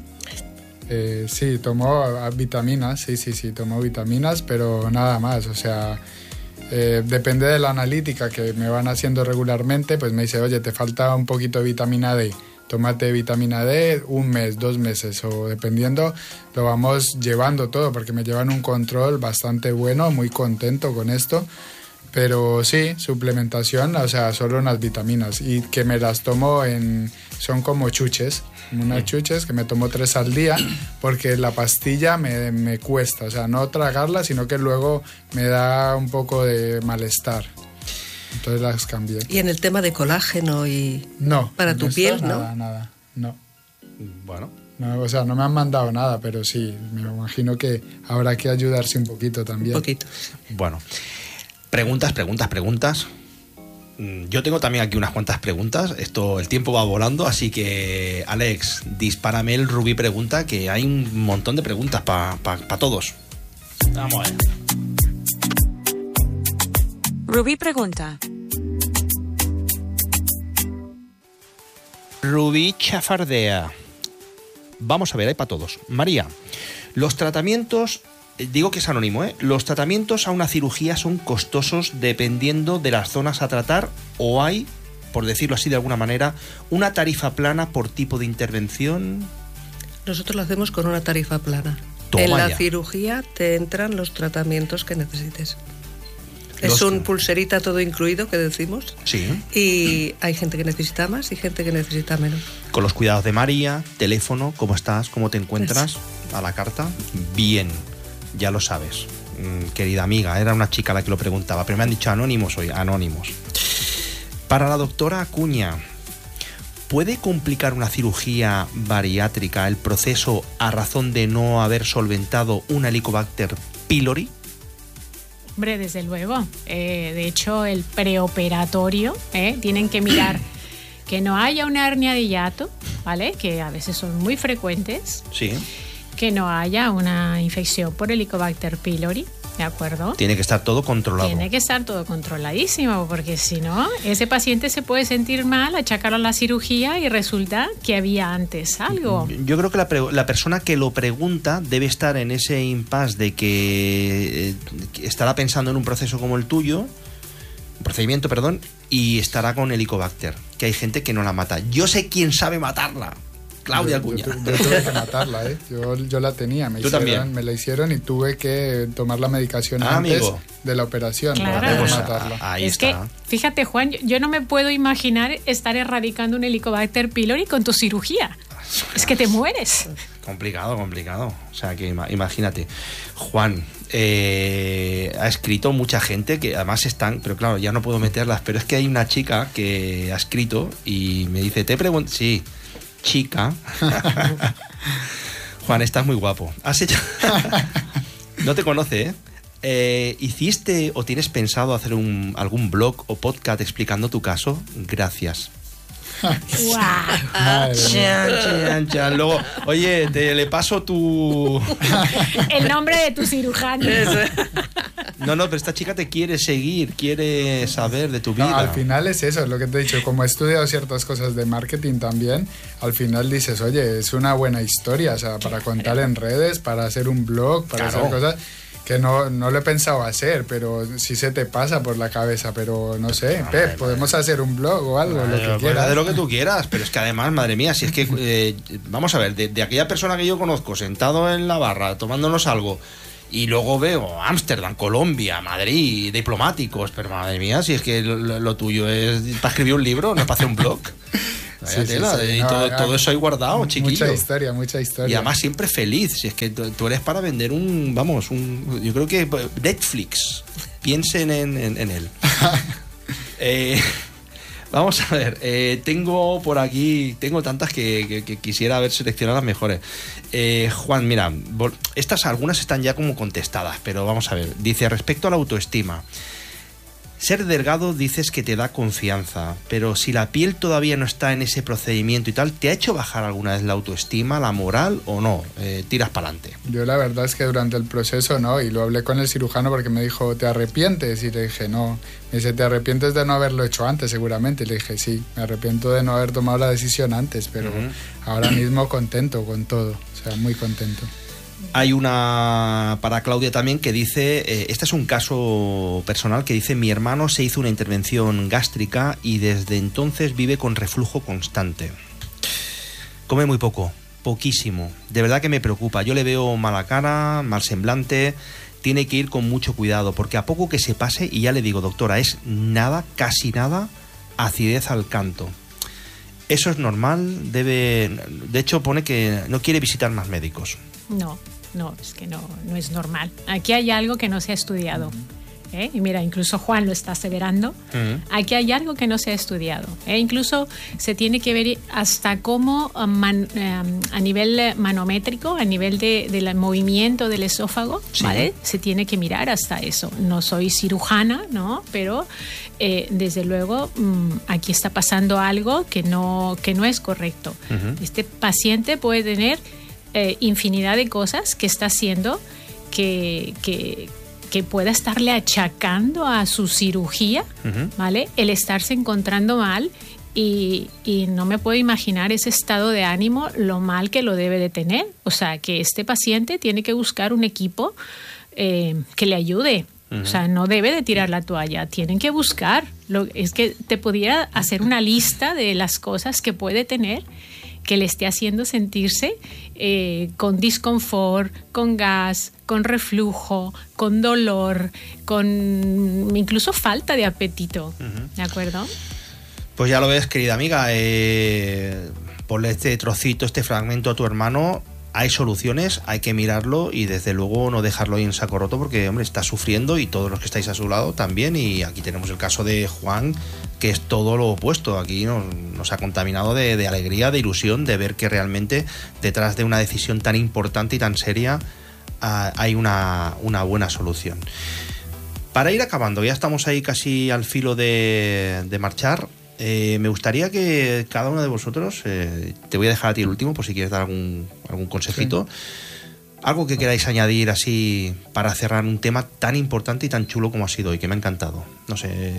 Eh, sí, tomo vitaminas, sí, sí, sí, tomo vitaminas, pero nada más, o sea, eh, depende de la analítica que me van haciendo regularmente, pues me dice, oye, te falta un poquito de vitamina D, tómate vitamina D un mes, dos meses, o dependiendo, lo vamos llevando todo, porque me llevan un control bastante bueno, muy contento con esto. Pero sí, suplementación, o sea, solo unas vitaminas y que me las tomo en, son como chuches, unas chuches que me tomo tres al día porque la pastilla me, me cuesta, o sea, no tragarla, sino que luego me da un poco de malestar. Entonces las cambié. Y en el tema de colágeno y no, para tu piel, ¿no? Nada, nada, no. Bueno. No, o sea, no me han mandado nada, pero sí, me imagino que habrá que ayudarse un poquito también. Un poquito. Bueno. Preguntas, preguntas, preguntas. Yo tengo también aquí unas cuantas preguntas. Esto, el tiempo va volando, así que, Alex, dispárame el Rubí Pregunta, que hay un montón de preguntas para pa, pa todos. Vamos a ver. Rubí Pregunta. Rubí Chafardea. Vamos a ver, hay para todos. María, los tratamientos... Digo que es anónimo, ¿eh? ¿Los tratamientos a una cirugía son costosos dependiendo de las zonas a tratar o hay, por decirlo así de alguna manera, una tarifa plana por tipo de intervención? Nosotros lo hacemos con una tarifa plana. Toma en la ya. cirugía te entran los tratamientos que necesites. Los... Es un pulserita todo incluido que decimos. Sí. Y hay gente que necesita más y gente que necesita menos. Con los cuidados de María, teléfono, ¿cómo estás? ¿Cómo te encuentras? Pues... A la carta. Bien. Ya lo sabes, mm, querida amiga, era una chica la que lo preguntaba, pero me han dicho anónimos hoy, anónimos. Para la doctora Acuña, ¿puede complicar una cirugía bariátrica el proceso a razón de no haber solventado un Helicobacter pylori? Hombre, desde luego. Eh, de hecho, el preoperatorio, eh, tienen que mirar que no haya una hernia de hiato, ¿vale? Que a veces son muy frecuentes. Sí. Que no haya una infección por Helicobacter pylori, ¿de acuerdo? Tiene que estar todo controlado. Tiene que estar todo controladísimo, porque si no, ese paciente se puede sentir mal, achacarlo a la cirugía y resulta que había antes algo. Yo creo que la, pre- la persona que lo pregunta debe estar en ese impasse de que, eh, que estará pensando en un proceso como el tuyo, un procedimiento, perdón, y estará con Helicobacter, que hay gente que no la mata. Yo sé quién sabe matarla. Claudia Acuña. Yo, yo, yo tuve que matarla, ¿eh? Yo, yo la tenía, me, ¿Tú hicieron, también? me la hicieron y tuve que tomar la medicación Ah, antes amigo. de la operación Claro. para poder Pues, matarla. ahí es está. que, fíjate, Juan, yo, yo no me puedo imaginar estar erradicando un Helicobacter pylori con tu cirugía. Es que te mueres. Complicado, complicado. O sea, que ima- imagínate. Juan, eh, ha escrito mucha gente que además están, pero claro, ya no puedo meterlas, pero es que hay una chica que ha escrito y me dice, te pregunto, sí, chica. Juan, estás muy guapo. Has hecho... No te conoce, ¿eh? Eh, ¿Hiciste o tienes pensado hacer un, algún blog o podcast explicando tu caso? Gracias. ¡Guau! Madre mía. Chan, chan, chan. Luego, oye, te le paso tu... El nombre de tu cirujano. No, no, pero esta chica te quiere seguir, quiere saber de tu vida. No, al final es eso, es lo que te he dicho. Como he estudiado ciertas cosas de marketing también, al final dices, oye, es una buena historia, o sea, para contar en redes, para hacer un blog, para Claro. hacer cosas que no, no lo he pensado hacer, pero sí se te pasa por la cabeza, pero no sé, Pep, madre, podemos madre. hacer un blog o algo, madre, lo que quieras. De lo que tú quieras, pero es que además, madre mía, si es que, eh, vamos a ver, de, de aquella persona que yo conozco, sentado en la barra, tomándonos algo, y luego veo Ámsterdam, Colombia, Madrid, diplomáticos, pero madre mía, si es que lo, lo tuyo es para escribir un libro, no es para hacer un blog. Vaya sí, tela, sí, sí. Y no, todo, no, todo eso ahí guardado, chiquillo. Mucha historia, mucha historia. Y además siempre feliz. Si es que tú, tú eres para vender un, vamos, un, yo creo que Netflix. Piensen en, en, en él. eh, vamos a ver, eh, tengo por aquí, tengo tantas que, que, que quisiera haber seleccionado las mejores. Eh, Juan, mira, estas algunas están ya como contestadas, pero vamos a ver. Dice, respecto a la autoestima. Ser delgado dices que te da confianza, pero si la piel todavía no está en ese procedimiento y tal, ¿te ha hecho bajar alguna vez la autoestima, la moral o no? Eh, tiras para adelante. Yo la verdad es que durante el proceso no, y lo hablé con el cirujano porque me dijo, ¿te arrepientes? Y le dije, no. Me dice, ¿te arrepientes de no haberlo hecho antes seguramente? Y le dije, sí, me arrepiento de no haber tomado la decisión antes, pero uh-huh. ahora mismo contento con todo, o sea, muy contento. Hay una para Claudia también que dice, eh, este es un caso personal que dice, mi hermano se hizo una intervención gástrica y desde entonces vive con reflujo constante. Come muy poco, poquísimo. De verdad que me preocupa. Yo le veo mala cara, mal semblante. Tiene que ir con mucho cuidado porque a poco que se pase, y ya le digo, doctora, es nada, casi nada, acidez al canto. Eso es normal, debe... De hecho pone que no quiere visitar más médicos. No, no, es que no, no es normal. Aquí hay algo que no se ha estudiado. ¿eh? Y mira, incluso Juan lo está aseverando. Uh-huh. Aquí hay algo que no se ha estudiado. ¿eh? Incluso se tiene que ver hasta cómo man, um, a nivel manométrico, a nivel de, del movimiento del esófago, sí. ¿vale? Se tiene que mirar hasta eso. No soy cirujana, ¿no? Pero eh, desde luego um, aquí está pasando algo que no, que no es correcto. Uh-huh. Este paciente puede tener Eh, infinidad de cosas que está haciendo que, que, que pueda estarle achacando a su cirugía, uh-huh. ¿vale? El estarse encontrando mal y, y no me puedo imaginar ese estado de ánimo, lo mal que lo debe de tener. O sea, que este paciente tiene que buscar un equipo eh, que le ayude. Uh-huh. O sea, no debe de tirar la toalla, tienen que buscar. Lo, es que te pudiera hacer una lista de las cosas que puede tener que le esté haciendo sentirse eh, con disconfort, con gas, con reflujo, con dolor, con incluso falta de apetito. Uh-huh. ¿De acuerdo? Pues ya lo ves, querida amiga, eh, ponle este trocito, este fragmento a tu hermano. Hay soluciones, hay que mirarlo y desde luego no dejarlo ahí en saco roto porque, hombre, está sufriendo y todos los que estáis a su lado también. Y aquí tenemos el caso de Juan, que es todo lo opuesto. Aquí nos, nos ha contaminado de, de alegría, de ilusión, de ver que realmente detrás de una decisión tan importante y tan seria uh, hay una, una buena solución. Para ir acabando, ya estamos ahí casi al filo de, de marchar. Eh, me gustaría que cada uno de vosotros, eh, te voy a dejar a ti el último por si quieres dar algún, algún consejito, sí. Algo que queráis añadir así para cerrar un tema tan importante y tan chulo como ha sido hoy, que me ha encantado. No sé,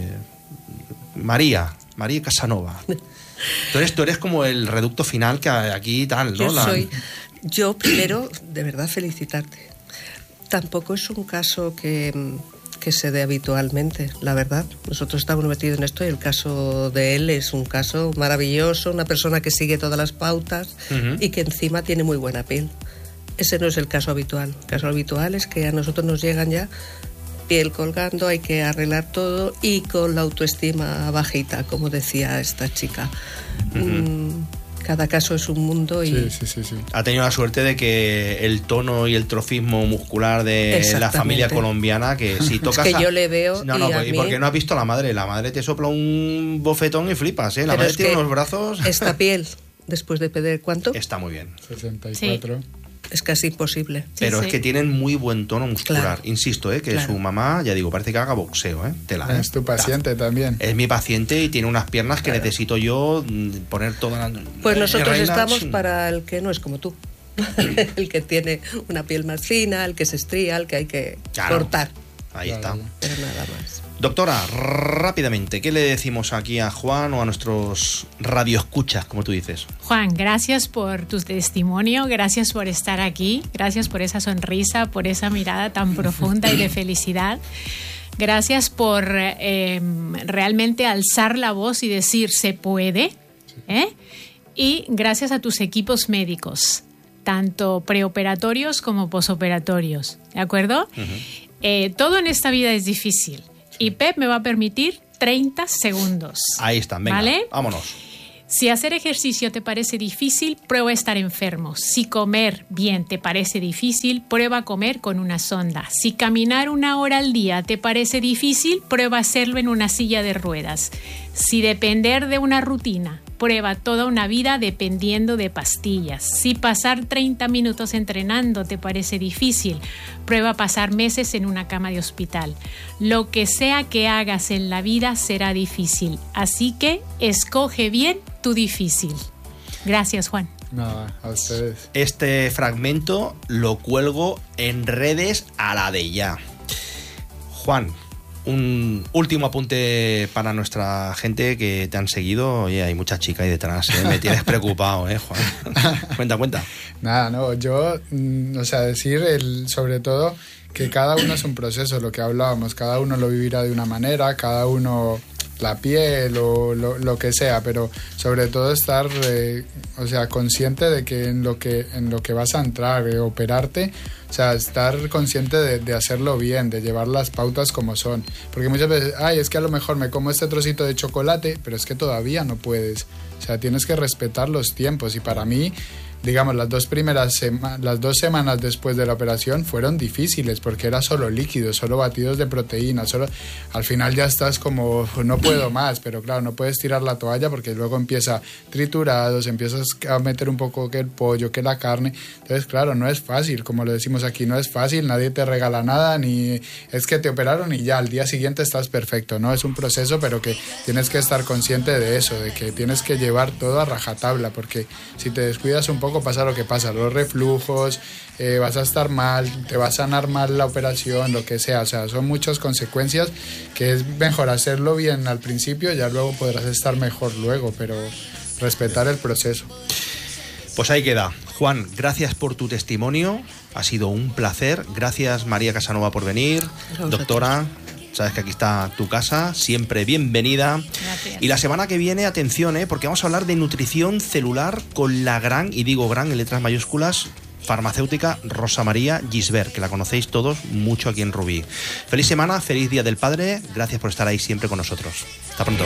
María, María Casanova. Tú eres, tú eres como el reducto final que aquí tal, ¿no? Yo soy, yo primero, de verdad, felicitarte. Tampoco es un caso que... que se dé habitualmente, la verdad. Nosotros estamos metidos en esto y el caso de él es un caso maravilloso, una persona que sigue todas las pautas uh-huh. y que encima tiene muy buena piel. Ese no es el caso habitual. El caso habitual es que a nosotros nos llegan ya piel colgando, hay que arreglar todo y con la autoestima bajita, como decía esta chica. Uh-huh. Mm, cada caso es un mundo y... Sí, sí, sí, sí. Ha tenido la suerte de que el tono y el trofismo muscular de la familia colombiana, que si tocas... Es que yo le veo... No, no, y, pues, mí... porque no has visto a la madre. La madre te sopla un bofetón y flipas, ¿eh? La Pero madre tiene unos brazos... Esta piel, después de perder, ¿cuánto? Está muy bien. sesenta y cuatro. Sí. Es casi imposible. Pero sí, es sí. que tienen muy buen tono muscular. Claro. Insisto, ¿eh? Que claro. su mamá, ya digo, parece que haga boxeo, ¿eh? Tela, ¿eh? Es tu paciente también. Es mi paciente y tiene unas piernas que claro. necesito yo poner toda la... Pues nosotros reinas. Estamos para el que no es como tú. El que tiene una piel más fina, el que se estría, el que hay que claro. cortar. Ahí claro. está. Pero nada más. Doctora, rápidamente, ¿qué le decimos aquí a Juan o a nuestros radioescuchas, como tú dices? Juan, gracias por tu testimonio, gracias por estar aquí, gracias por esa sonrisa, por esa mirada tan profunda y de felicidad. Gracias por eh, realmente alzar la voz y decir se puede, ¿eh? Y gracias a tus equipos médicos, tanto preoperatorios como posoperatorios, ¿de acuerdo? Uh-huh. Eh, todo en esta vida es difícil. Y Pep me va a permitir treinta segundos. Ahí están, venga, ¿vale? Vámonos. Si hacer ejercicio te parece difícil, prueba estar enfermo. Si comer bien te parece difícil, prueba comer con una sonda. Si caminar una hora al día te parece difícil, prueba hacerlo en una silla de ruedas. Si depender de una rutina, prueba toda una vida dependiendo de pastillas. Si pasar treinta minutos entrenando te parece difícil, prueba pasar meses en una cama de hospital. Lo que sea que hagas en la vida será difícil, así que escoge bien tu difícil. Gracias, Juan. No, a ustedes. Este fragmento lo cuelgo en redes a la de ya. Juan, un último apunte para nuestra gente que te han seguido. Oye, hay mucha chica ahí detrás, ¿eh? Me tienes preocupado, ¿eh, Juan? Cuenta, cuenta. Nada, no, yo, mm, o sea, decir el, sobre todo que cada uno es un proceso, lo que hablábamos, cada uno lo vivirá de una manera, cada uno la piel o lo, lo que sea, pero sobre todo estar, eh, o sea, consciente de que en lo que, en lo que vas a entrar, eh, operarte, o sea, estar consciente de, de hacerlo bien, de llevar las pautas como son. Porque muchas veces, ay, es que a lo mejor me como este trocito de chocolate, pero es que todavía no puedes. O sea, tienes que respetar los tiempos. Y para mí, digamos, las dos primeras sema- las dos semanas después de la operación fueron difíciles porque era solo líquido, solo batidos de proteína, solo al final ya estás como no puedo más, pero claro, no puedes tirar la toalla porque luego empieza triturados, empiezas a meter un poco que el pollo, que la carne, entonces claro, no es fácil, como lo decimos aquí, no es fácil, nadie te regala nada, ni es que te operaron y ya al día siguiente estás perfecto, no, es un proceso, pero que tienes que estar consciente de eso, de que tienes que llevar todo a rajatabla, porque si te descuidas un poco pasa lo que pasa, los reflujos, eh, vas a estar mal, te va a sanar mal la operación, lo que sea, o sea, son muchas consecuencias que es mejor hacerlo bien al principio, ya luego podrás estar mejor luego, pero respetar el proceso. Pues ahí queda. Juan, gracias por tu testimonio, ha sido un placer, gracias María Casanova por venir, doctora. Sabes que aquí está tu casa, siempre bienvenida. Gracias. Y la semana que viene, atención, ¿eh? Porque vamos a hablar de nutrición celular con la gran, y digo gran en letras mayúsculas, farmacéutica Rosa María Gisbert, que la conocéis todos mucho aquí en Rubí. Feliz semana, feliz Día del Padre, gracias por estar ahí siempre con nosotros. Hasta pronto.